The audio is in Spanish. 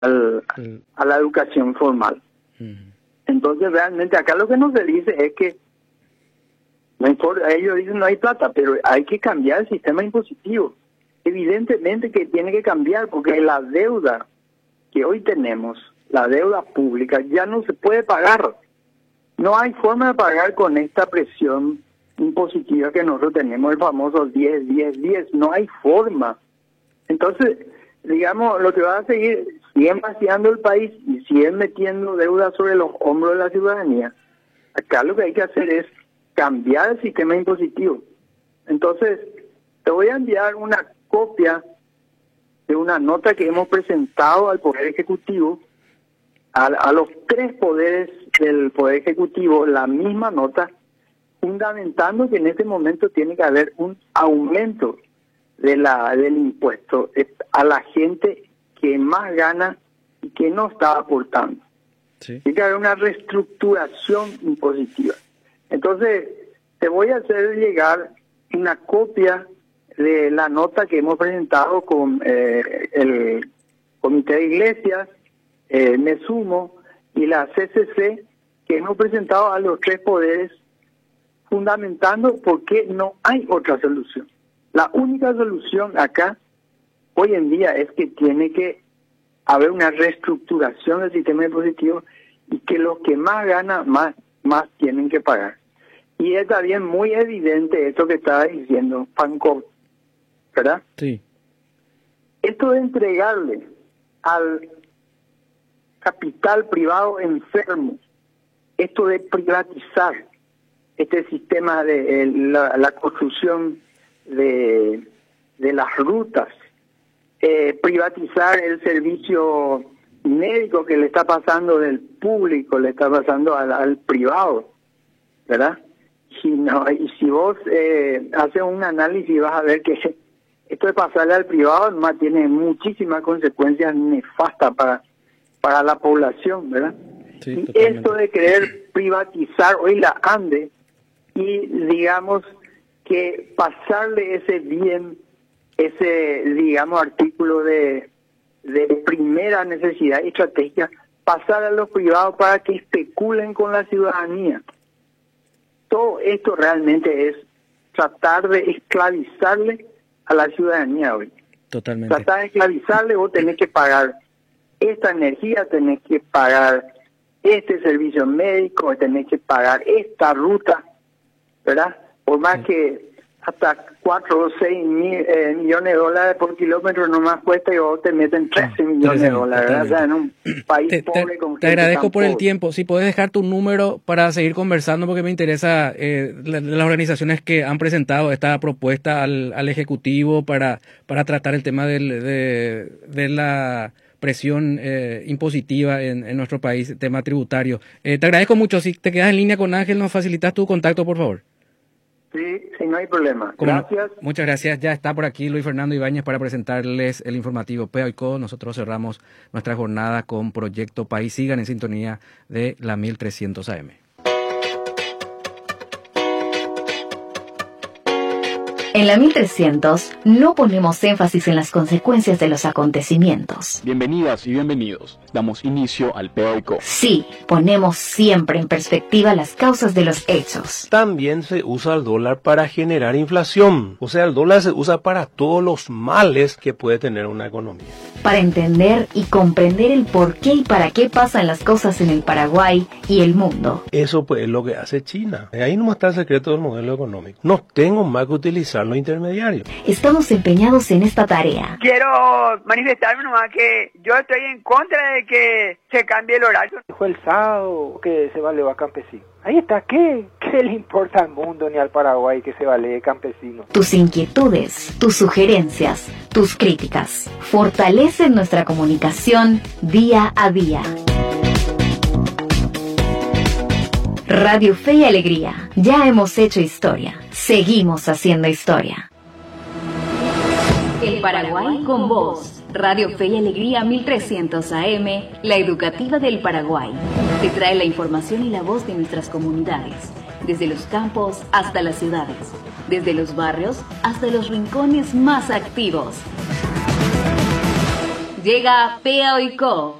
a la educación formal. Entonces realmente acá lo que nos dice es que no importa, ellos dicen no hay plata, pero hay que cambiar el sistema impositivo. Evidentemente que tiene que cambiar, porque la deuda que hoy tenemos, la deuda pública, ya no se puede pagar. No hay forma de pagar con esta presión impositiva que nosotros tenemos, el famoso 10, 10, 10. No hay forma. Entonces, digamos, lo que va a seguir, siguen vaciando el país y siguen metiendo deuda sobre los hombros de la ciudadanía. Acá lo que hay que hacer es cambiar el sistema impositivo. Entonces, te voy a enviar una copia de una nota que hemos presentado al Poder Ejecutivo, a los tres poderes del Poder Ejecutivo, la misma nota, fundamentando que en este momento tiene que haber un aumento del impuesto a la gente que más gana y que no está aportando. Sí. Tiene que haber una reestructuración impositiva. Entonces, te voy a hacer llegar una copia de la nota que hemos presentado con el Comité de Iglesias, Me Sumo y la CCC, que hemos presentado a los tres poderes, fundamentando por qué no hay otra solución. La única solución acá, hoy en día, es que tiene que haber una reestructuración del sistema impositivo y que los que más ganan, más tienen que pagar. Y es también muy evidente esto que estaba diciendo Pancor, ¿verdad? Sí. Esto de entregarle al capital privado enfermo, esto de privatizar este sistema de la construcción de las rutas, privatizar el servicio médico que le está pasando del público, le está pasando al privado, ¿verdad? Y si vos haces un análisis vas a ver que esto de pasarle al privado más tiene muchísimas consecuencias nefastas para la población, ¿verdad? Sí, y totalmente. esto de querer privatizar hoy la ANDE y digamos que pasarle ese bien, ese digamos artículo de primera necesidad y estrategia, pasar a los privados para que especulen con la ciudadanía. Todo esto realmente es tratar de esclavizarle a la ciudadanía hoy. Totalmente. Tratar de esclavizarle, vos tenés que pagar esta energía, tenés que pagar este servicio médico, tenés que pagar esta ruta, ¿verdad? Por más que hasta 4 o 6 millones de dólares por kilómetro nomás cuesta y vos te meten 13 millones de dólares, ¿verdad? O sea, en un país pobre con te gente agradezco tan por el pobre. tiempo. Si puedes dejar tu número para seguir conversando, porque me interesa las organizaciones que han presentado esta propuesta al Ejecutivo para tratar el tema de la presión impositiva en nuestro país, tema tributario. Te agradezco mucho. Si te quedas en línea con Ángel, nos facilitas tu contacto, por favor. Sí, no hay problema. Como Gracias. Muchas gracias. Ya está por aquí Luis Fernando Ibáñez para presentarles el informativo POICO. Nosotros cerramos nuestra jornada con Proyecto País. Sigan en sintonía de la 1300 AM. En la 1300 no ponemos énfasis en las consecuencias de los acontecimientos. Bienvenidas y bienvenidos. Damos inicio al POICO. Sí, ponemos siempre en perspectiva las causas de los hechos. También se usa el dólar para generar inflación. O sea, el dólar se usa para todos los males que puede tener una economía. Para entender y comprender el por qué y para qué pasan las cosas en el Paraguay y el mundo. Eso pues es lo que hace China. Ahí no está el secreto del modelo económico. No tengo más que utilizar los intermediarios. Estamos empeñados en esta tarea. Quiero manifestarme nomás que yo estoy en contra de que se cambie el horario. Dijo el sábado que se valee a campesino. Ahí está, ¿qué le importa al mundo ni al Paraguay que se valee campesino? Tus inquietudes, tus sugerencias, tus críticas fortalecen nuestra comunicación día a día. Radio Fe y Alegría. Ya hemos hecho historia. Seguimos haciendo historia. El Paraguay con vos. Radio Fe y Alegría 1300 AM, la educativa del Paraguay. Te trae la información y la voz de nuestras comunidades, desde los campos hasta las ciudades, desde los barrios hasta los rincones más activos. Llega Pea Oico.